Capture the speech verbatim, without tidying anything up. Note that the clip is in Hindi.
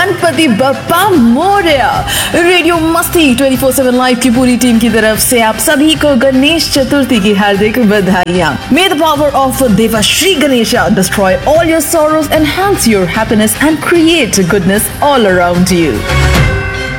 गणपति बप्पा मोरया। रेडियो मस्ती ट्वेंटी फोर सेवन लाइव की पूरी टीम की तरफ से आप सभी को गणेश चतुर्थी की हार्दिक बधाइयाँ। May the power of Deva Shri Ganesha destroy all your sorrows, enhance your happiness and create goodness all around you.